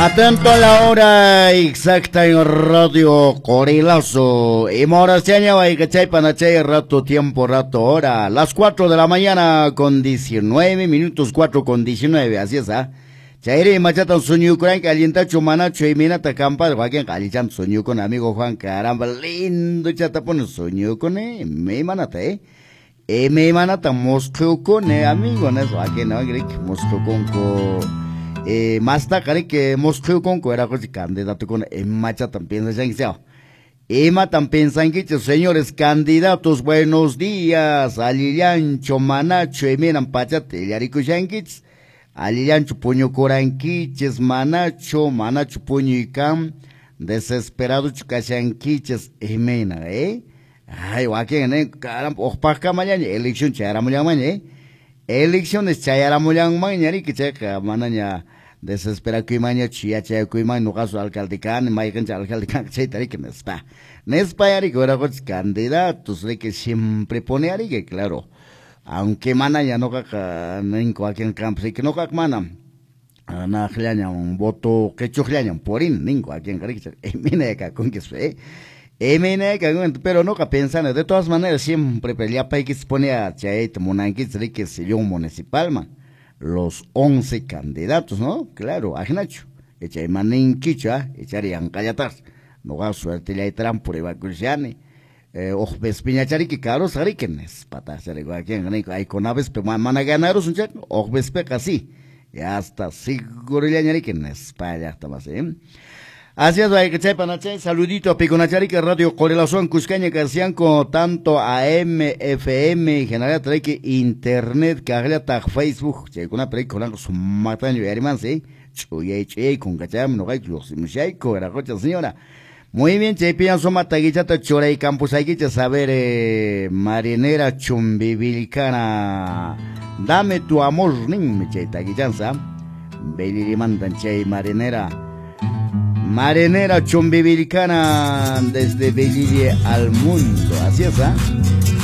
Atento a la hora exacta en Radio Corilazo. Y Moraseña va y cachay panachay rato, tiempo, rato, hora. Las 4 de la mañana con 19 minutos, 4 con 19, así es, ¿ah? Chairi machata sueño con que alienta chumana chuimina tacampa, guaquen calichan sueño con amigo Juan, caramba, lindo chata pone sueño con me manata, me manata Moscú con amigo, no es guaquen, no, Moscú con más tarde que Moscú con era cosa candidato con macha también se llama Emma también que señores candidatos buenos días Aliliancho Manacho Eminan Pachate Yarico Yankits Aliliancho Puño Coranquiches Manacho Puño y Cam desesperado Chucachanquiches Emena ay guaquén caramba ospaka mañana elección chara mañana elecciones chayara mulang mañari que checa mananya desespera que maña chia chaya que maña no caso alcalde can maña alcalde can chay tari que nespa yari que ahora pues candidatos de que siempre pone ari que claro aunque mananya no caca en cualquier campo sí que no caca mana na gliaña un voto que chugliaña porin ningo aquí en carica mine ka con que fue pero no pensando, de todas maneras siempre pelea para que se pone a Chaet Monanquis que se dio un municipal, man. Los 11 candidatos, ¿no? Claro, ajnacho. Echa manin quicha, echarían callatas. No va a suerte le hay trampo de vacuciane. Ojbes piñachari que caros ariquenes. Patas, aquí en hay con aves, pero van a ganaros un chat. Ojbes peca sí. Ya está, seguro le añariquenes. Para allá está más, Así es, que Panachay, saludito a Piconachari, que Radio Correlación, Cuscaña, Garcianco, tanto a MFM, general trae que internet, que haga Facebook, che, con una película con su mataño y hermanos, chuye, con cacham, no hay los muchachos, era cocha señora. Muy bien, che, pienso mataguichata, chora y campus, hay que saber, marinera chumbivilcana, dame tu amor, nin, che, taguichanza, beliri mandan, che, marinera. Marinera chumbivilcana desde Bellirie al mundo, así es, ¿ah?